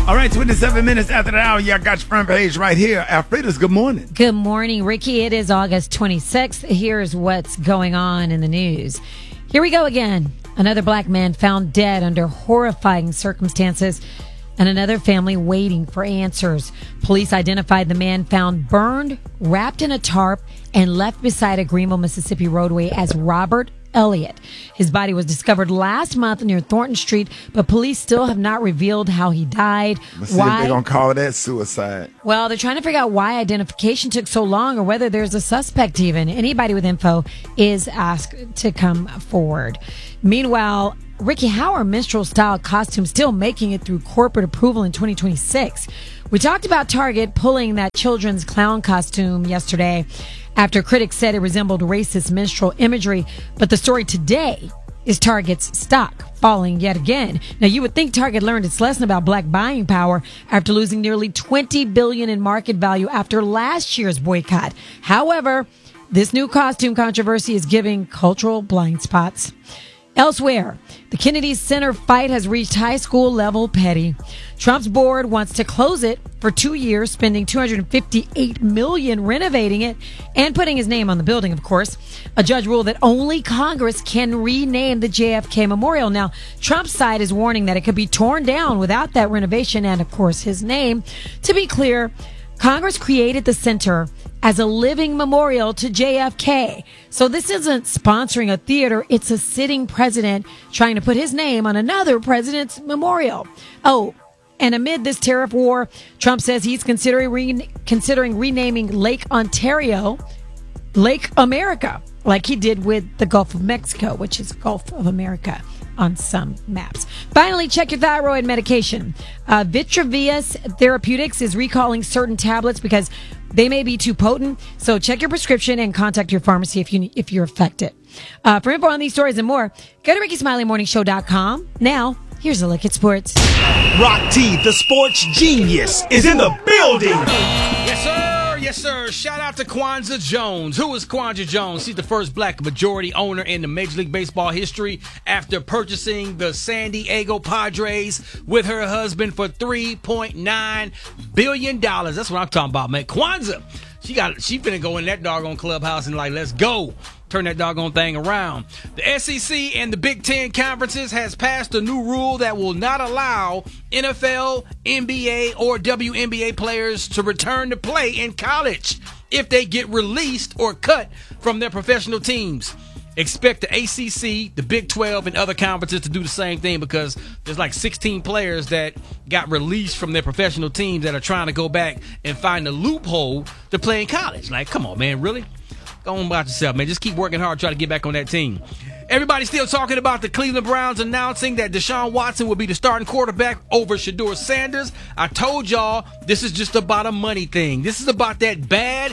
All right, 27 minutes after the hour, y'all got your front page right here. Alfreda's, good morning. Good morning, Ricky. It is August 26th. Here's what's going on in the news. Here we go again. Another black man found dead under horrifying circumstances, and another family waiting for answers. Police identified the man found burned, wrapped in a tarp, and left beside a Greenville, Mississippi roadway as Robert Elliott. His body was discovered last month near Thornton Street, but police still have not revealed how he died. Let's see if they're going to call that suicide. Well, they're trying to figure out why identification took so long or whether there's a suspect even. Anybody with info is asked to come forward. Meanwhile, Ricky, how are minstrel-style costumes still making it through corporate approval in 2026? We talked about Target pulling that children's clown costume yesterday after critics said it resembled racist minstrel imagery. But the story today is Target's stock falling yet again. Now, you would think Target learned its lesson about black buying power after losing nearly $20 billion in market value after last year's boycott. However, this new costume controversy is giving cultural blind spots. Elsewhere, the Kennedy Center fight has reached high school level petty. Trump's board wants to close it for 2 years, spending $258 million renovating it and putting his name on the building, of course. A judge ruled that only Congress can rename the JFK Memorial. Now, Trump's side is warning that it could be torn down without that renovation and, of course, his name. To be clear, Congress created the center as a living memorial to JFK. So this isn't sponsoring a theater. It's a sitting president trying to put his name on another president's memorial. Oh, and amid this tariff war, Trump says he's considering renaming Lake Ontario Lake America, like he did with the Gulf of Mexico, which is Gulf of America on some maps. Finally, check your thyroid medication. Vitrevius Therapeutics is recalling certain tablets because they may be too potent. So check your prescription and contact your pharmacy if you're affected. For info on these stories and more, go to RickySmileyMorningShow.com. Now, here's a look at sports. Rock T, the sports genius, is in the building. Yes, sir. Yes, sir. Shout out to Kwanzaa Jones. Who is Kwanzaa Jones? She's the first black majority owner in the Major League Baseball history after purchasing the San Diego Padres with her husband for $3.9 billion. That's what I'm talking about, man. Kwanzaa. She finna go in that doggone clubhouse and let's go. Turn that doggone thing around. The SEC and the Big Ten conferences has passed a new rule that will not allow NFL, NBA, or WNBA players to return to play in college if they get released or cut from their professional teams. Expect the ACC, the Big 12, and other conferences to do the same thing because there's 16 players that got released from their professional teams that are trying to go back and find a loophole to play in college. Come on, man, really? Go on about yourself, man. Just keep working hard, try to get back on that team. Everybody's still talking about the Cleveland Browns announcing that Deshaun Watson will be the starting quarterback over Shedeur Sanders. I told y'all this is just about a money thing. This is about that bad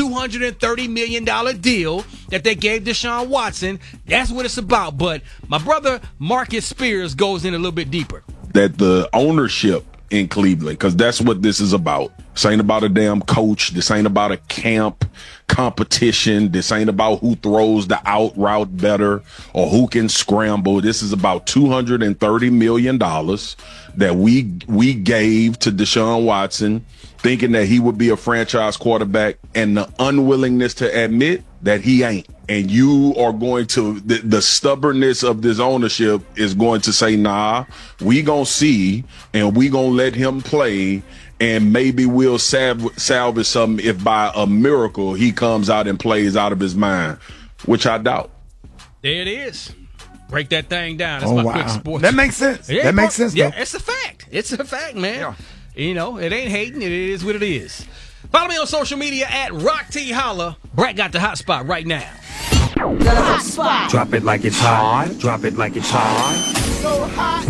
$230 million deal that they gave Deshaun Watson. That's what it's about. But my brother Marcus Spears goes in a little bit deeper. That the ownership in Cleveland, because that's what this is about. This ain't about a damn coach. This ain't about a camp competition. This ain't about who throws the out route better or who can scramble. This is about $230 million that we gave to Deshaun Watson, thinking that he would be a franchise quarterback, and the unwillingness to admit that he ain't. And you are going to, the stubbornness of this ownership is going to say, nah, we gonna see and we gonna let him play, and maybe we'll salvage something if by a miracle he comes out and plays out of his mind, which I doubt. There it is. Break that thing down. That's my quick sports. That makes sense. Yeah, that makes sense, though. Yeah, it's a fact. It's a fact, man. Yeah. You know, it ain't hating. It is what it is. Follow me on social media at Rock T Holla. Brett got the hot spot right now. The hot spot. Drop it like it's hot. Drop it like it's hot. So hot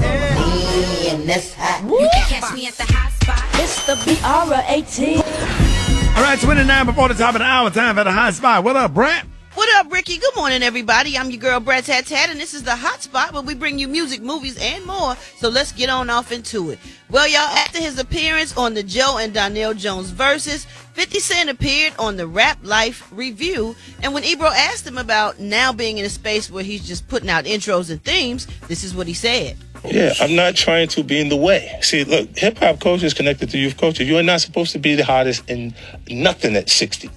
and this hot. You can catch me at the hot spot. It's the BR18. All right, 29 before the top of the hour. Time for the hot spot. What up, Brent? What up, Ricky? Good morning, everybody. I'm your girl, Brett Tat Tat, and this is the hot spot where we bring you music, movies, and more. So let's get on off into it. Well, y'all, after his appearance on the Joe and Donnell Jones Versus, 50 Cent appeared on the Rap Life Review, and when Ebro asked him about now being in a space where he's just putting out intros and themes, this is what he said. coach. Yeah, I'm not trying to be in the way. See, look, hip-hop culture is connected to youth culture. You are not supposed to be the hottest in nothing at 60.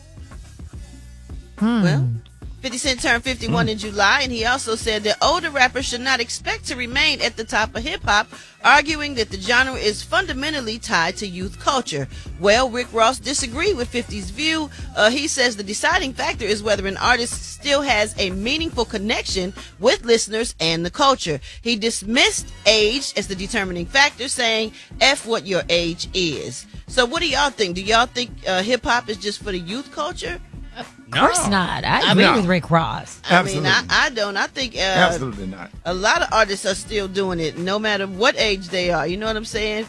Well, 50 Cent turned 51 in July, and he also said that older rappers should not expect to remain at the top of hip-hop, arguing that the genre is fundamentally tied to youth culture. Well, Rick Ross disagreed with 50's view. He says the deciding factor is whether an artist still has a meaningful connection with listeners and the culture. He dismissed age as the determining factor, saying, F what your age is. So what do y'all think? Do y'all think hip-hop is just for the youth culture? Of course not. I agree with Rick Ross. Absolutely. I don't. I think Absolutely not. a lot of artists are still doing it, no matter what age they are. You know what I'm saying?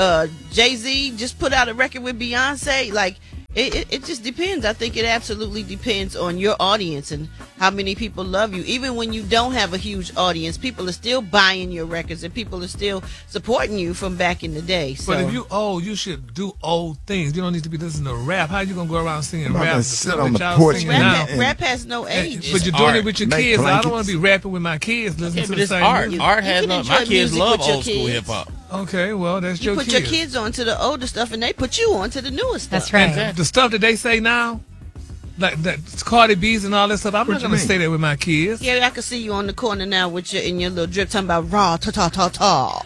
Jay-Z just put out a record with Beyonce. Like, it just depends. I think it absolutely depends on your audience and how many people love you. Even when you don't have a huge audience, people are still buying your records and people are still supporting you from back in the day. So. But if you old, you should do old things. You don't need to be listening to rap. How you gonna go around singing rap? Sit on the porch. Rap has no age. But you're doing it with your Make kids. blankets. I don't want to be rapping with my kids listening to the same art. music. Art has no. My kids love with your old school kids. hip hop. Okay, well, that's You your put kids. your kids on to the older stuff and they put you on to the newer stuff. That's right. And the stuff that they say now, like that Cardi B's and all that stuff, I'm not going to say that with my kids. Yeah, I can see you on the corner now with your in your little drip talking about raw ta ta ta ta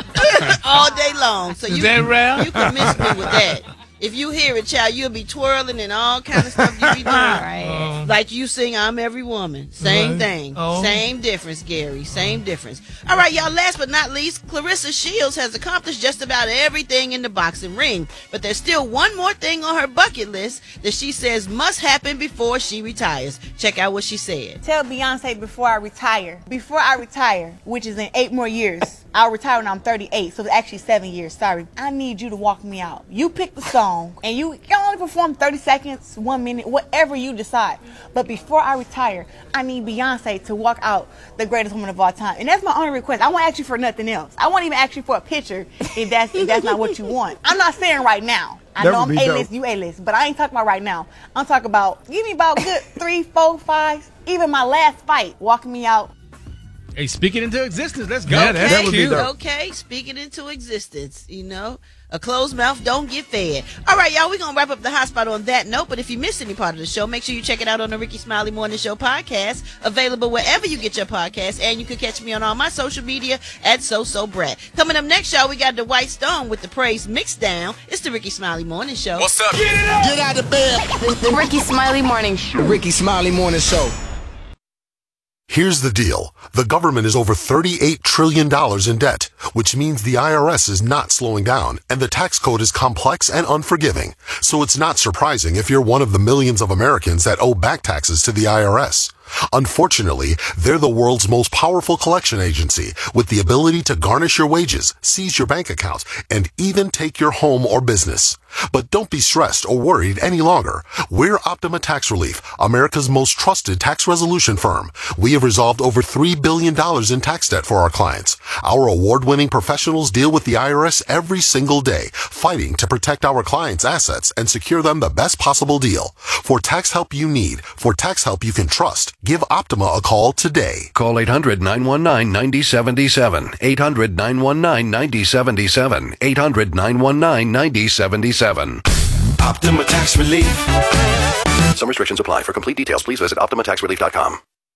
all day long. So Is you that rap? you can miss me with that. If you hear it, child, you'll be twirling and all kind of stuff you be doing. Right. Like you sing I'm Every Woman. Same Right. thing. Oh. Same difference, Gary. Same difference. All right, y'all, last but not least, Clarissa Shields has accomplished just about everything in the boxing ring. But there's still one more thing on her bucket list that she says must happen before she retires. Check out what she said. Tell Beyonce before I retire, which is in 8 more years, I'll retire when I'm 38, so it's actually 7 years, sorry. I need you to walk me out. You pick the song, and you can only perform 30 seconds, 1 minute, whatever you decide. But before I retire, I need Beyonce to walk out the greatest woman of all time. And that's my only request. I won't ask you for nothing else. I won't even ask you for a picture if that's not what you want. I'm not saying right now. I know I'm A-list, you A-list, but I ain't talking about right now. I'm talking about, give me about good 3, 4, 5, even my last fight, walking me out. Hey, speak it into existence. Let's go. Yeah, that would be dope. Okay, speak it into existence. You know, a closed mouth don't get fed. All right, y'all, we're going to wrap up the hot spot on that note. But if you missed any part of the show, make sure you check it out on the Ricky Smiley Morning Show podcast, available wherever you get your podcasts. And you can catch me on all my social media at Brat. Coming up next, y'all, we got the White Stone with the Praise Mix Down. It's the Ricky Smiley Morning Show. What's up? Get it up! Get out of bed! The Ricky Smiley Morning Show. The Ricky Smiley Morning Show. Here's the deal. The government is over $38 trillion in debt, which means the IRS is not slowing down, and the tax code is complex and unforgiving. So it's not surprising if you're one of the millions of Americans that owe back taxes to the IRS. Unfortunately, they're the world's most powerful collection agency with the ability to garnish your wages, seize your bank account, and even take your home or business. But don't be stressed or worried any longer. We're Optima Tax Relief, America's most trusted tax resolution firm. We have resolved over $3 billion in tax debt for our clients. Our award-winning professionals deal with the IRS every single day, fighting to protect our clients' assets and secure them the best possible deal. For tax help you need, for tax help you can trust, give Optima a call today. Call 800-919-9077. 800-919-9077. 800-919-9077. Optima Tax Relief. Some restrictions apply. For complete details, please visit OptimaTaxRelief.com.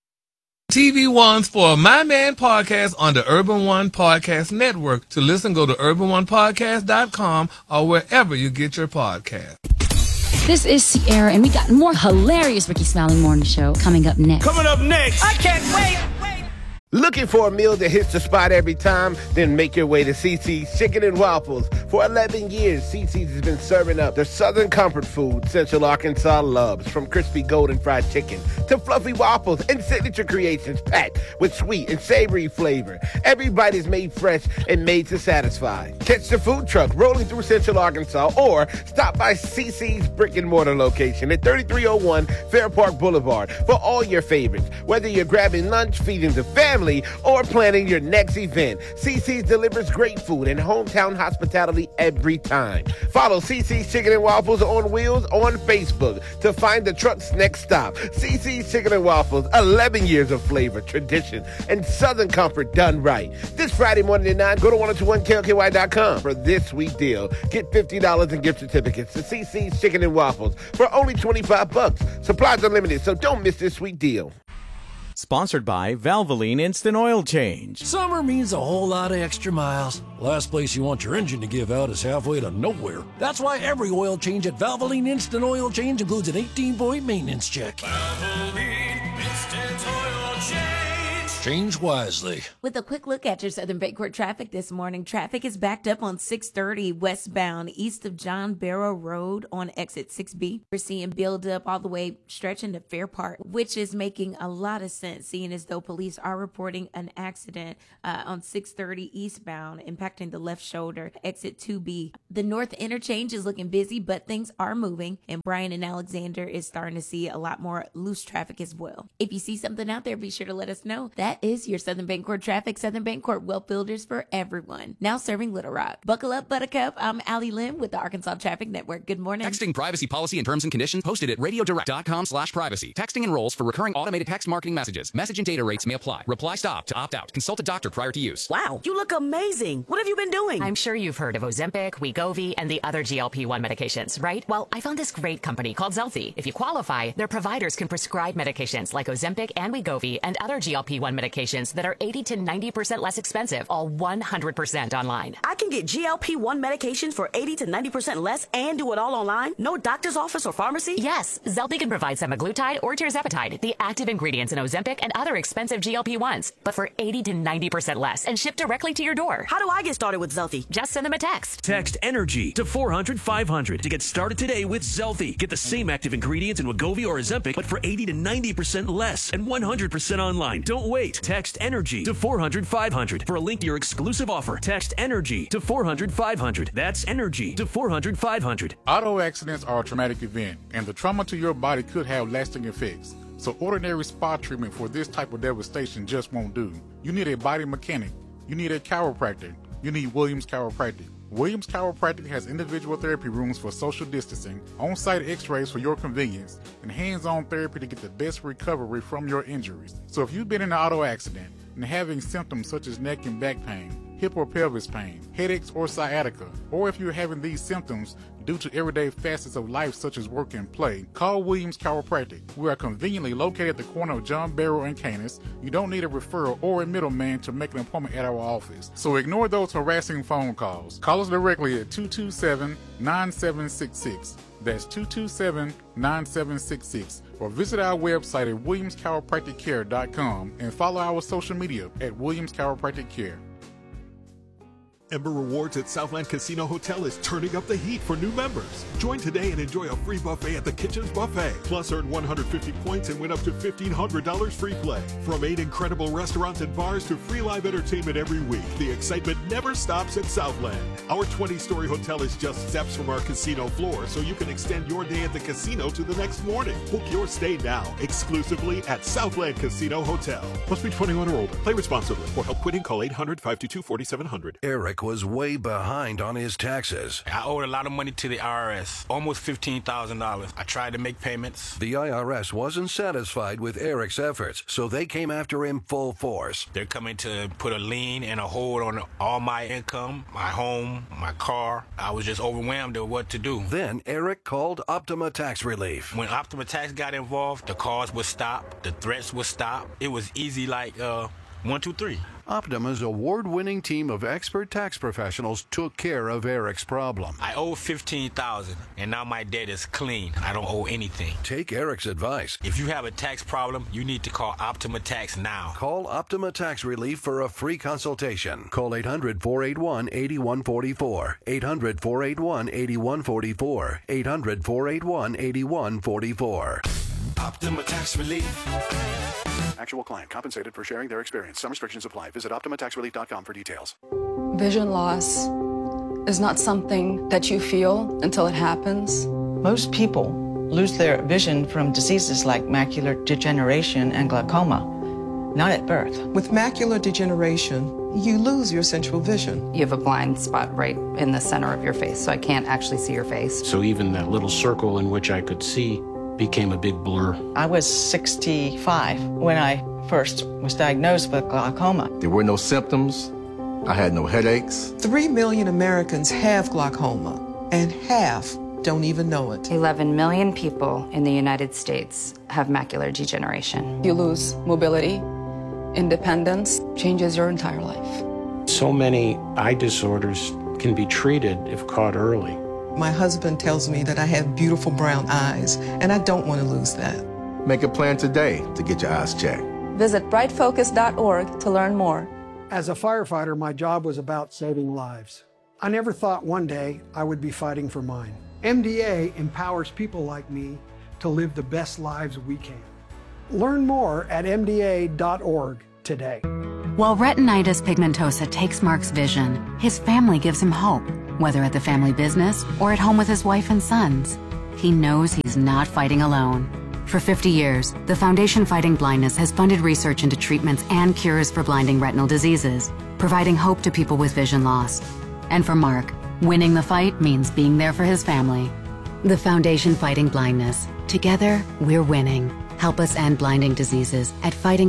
TV Ones for My Man Podcast on the Urban One Podcast Network. To listen, go to urban1podcast.com or wherever you get your podcast. This is Sierra, and we got more hilarious Ricky Smiley Morning Show coming up next. Coming up next. I can't wait. Looking for a meal that hits the spot every time? Then make your way to CC's Chicken and Waffles. For 11 years, CC's has been serving up the Southern comfort food Central Arkansas loves. From crispy golden fried chicken to fluffy waffles and signature creations packed with sweet and savory flavor. Every bite is made fresh and made to satisfy. Catch the food truck rolling through Central Arkansas or stop by CC's brick and mortar location at 3301 Fair Park Boulevard for all your favorites. Whether you're grabbing lunch, feeding the family, family, or planning your next event. CC's delivers great food and hometown hospitality every time. Follow CC's Chicken and Waffles on Wheels on Facebook to find the truck's next stop. CC's Chicken and Waffles, 11 years of flavor, tradition, and Southern comfort done right. This Friday morning at 9, go to 1021KLKY.com for this sweet deal. Get $50 in gift certificates to CC's Chicken and Waffles for only $25. Supplies are limited, so don't miss this sweet deal. Sponsored by Valvoline Instant Oil Change. Summer means a whole lot of extra miles. Last place you want your engine to give out is halfway to nowhere. That's why every oil change at Valvoline Instant Oil Change includes an 18-point maintenance check. Valvoline Instant Oil Change. Change wisely. With a quick look at your Southern Bancorp traffic this morning, traffic is backed up on 630 westbound east of John Barrow Road on exit 6B. We're seeing build up all the way stretching to Fair Park, which is making a lot of sense, seeing as though police are reporting an accident on 630 eastbound impacting the left shoulder, exit 2B. The north interchange is looking busy, but things are moving, and Bryan and Alexander is starting to see a lot more loose traffic as well. If you see something out there, be sure to let us know. That is your Southern Bancorp traffic. Southern Bancorp, wealth builders for everyone. Now serving Little Rock. Buckle up, Buttercup. I'm Allie Lim with the Arkansas Traffic Network. Good morning. Texting privacy policy and terms and conditions posted at radiodirect.com/privacy. Texting enrolls for recurring automated text marketing messages. Message and data rates may apply. Reply stop to opt out. Consult a doctor prior to use. Wow, you look amazing. What have you been doing? I'm sure you've heard of Ozempic, Wegovy, and the other GLP-1 medications, right? Well, I found this great company called Zelfie. If you qualify, their providers can prescribe medications like Ozempic and Wegovy and other GLP-1 medications that are 80 to 90% less expensive, all 100% online. I can get GLP-1 medications for 80 to 90% less and do it all online? No doctor's office or pharmacy? Yes, Zelfie can provide semaglutide or tirzepatide, the active ingredients in Ozempic and other expensive GLP-1s, but for 80 to 90% less and shipped directly to your door. How do I get started with Zelfie? Just send them a text. Text ENERGY to 400-500 to get started today with Zelfie. Get the same active ingredients in Wegovy or Ozempic, but for 80 to 90% less and 100% online. Don't wait. Text ENERGY to 400-500 for a link to your exclusive offer. Text ENERGY to 400-500. That's ENERGY to 400-500. Auto accidents are a traumatic event, and the trauma to your body could have lasting effects. So ordinary spa treatment for this type of devastation just won't do. You need a body mechanic. You need a chiropractor. You need Williams Chiropractic. Williams Chiropractic has individual therapy rooms for social distancing, on-site x-rays for your convenience, and hands-on therapy to get the best recovery from your injuries. So if you've been in an auto accident and having symptoms such as neck and back pain, hip or pelvis pain, headaches or sciatica, or if you're having these symptoms due to everyday facets of life such as work and play, call Williams Chiropractic. We are conveniently located at the corner of John Barrow and Canis. You don't need a referral or a middleman to make an appointment at our office. So ignore those harassing phone calls. Call us directly at 227-9766. That's 227-9766. Or visit our website at williamschiropracticcare.com and follow our social media at Williams Chiropractic Care. Ember Rewards at Southland Casino Hotel is turning up the heat for new members. Join today and enjoy a free buffet at the Kitchens Buffet. Plus, earn 150 points and win up to $1,500 free play. From 8 incredible restaurants and bars to free live entertainment every week, the excitement never stops at Southland. Our 20-story hotel is just steps from our casino floor, so you can extend your day at the casino to the next morning. Book your stay now, exclusively at Southland Casino Hotel. Must be 21 or older. Play responsibly. For help quitting, call 800-522-4700. Eric was way behind on his taxes. I owed a lot of money to the IRS, almost $15,000. I tried to make payments. The IRS wasn't satisfied with Eric's efforts, so they came after him full force. They're coming to put a lien and a hold on all my income, my home, my car. I was just overwhelmed at what to do. Then Eric called Optima Tax Relief. When Optima Tax got involved, the calls would stop, the threats would stop. It was easy like 1, 2, 3. Optima's award-winning team of expert tax professionals took care of Eric's problem. I owe $15,000, and now my debt is clean. I don't owe anything. Take Eric's advice. If you have a tax problem, you need to call Optima Tax now. Call Optima Tax Relief for a free consultation. Call 800-481-8144. 800-481-8144. 800-481-8144. Optima Tax Relief. Actual client compensated for sharing their experience. Some restrictions apply. Visit OptimaTaxRelief.com for details. Vision loss is not something that you feel until it happens. Most people lose their vision from diseases like macular degeneration and glaucoma. not at birth. With macular degeneration, you lose your central vision. You have a blind spot right in the center of your face, so I can't actually see your face. So even that little circle in which I could see became a big blur. I was 65 when I first was diagnosed with glaucoma. There were no symptoms. I had no headaches. 3 million Americans have glaucoma, and half don't even know it. 11 million people in the United States have macular degeneration. You lose mobility, independence, changes your entire life. So many eye disorders can be treated if caught early. My husband tells me that I have beautiful brown eyes, and I don't want to lose that. Make a plan today to get your eyes checked. Visit brightfocus.org to learn more. As a firefighter, my job was about saving lives. I never thought one day I would be fighting for mine. MDA empowers people like me to live the best lives we can. Learn more at MDA.org today. While retinitis pigmentosa takes Mark's vision, his family gives him hope, whether at the family business or at home with his wife and sons. He knows he's not fighting alone. For 50 years, the Foundation Fighting Blindness has funded research into treatments and cures for blinding retinal diseases, providing hope to people with vision loss. And for Mark, winning the fight means being there for his family. The Foundation Fighting Blindness. Together, we're winning. Help us end blinding diseases at fighting